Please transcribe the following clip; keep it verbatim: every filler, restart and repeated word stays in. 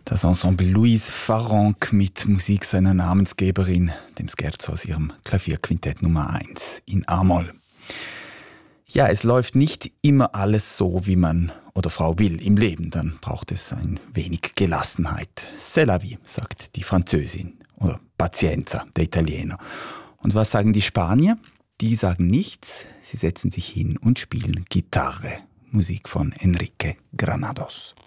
Das Ensemble Louise Farrenc mit Musik seiner Namensgeberin, dem Scherzo aus ihrem Klavierquintett Nummer eins in A-Moll. Ja, es läuft nicht immer alles so, wie man oder Frau will im Leben. Dann braucht es ein wenig Gelassenheit. C'est la vie, sagt die Französin. Oder Pazienza, der Italiener. Und was sagen die Spanier? Die sagen nichts. Sie setzen sich hin und spielen Gitarre. Musik von Enrique Granados.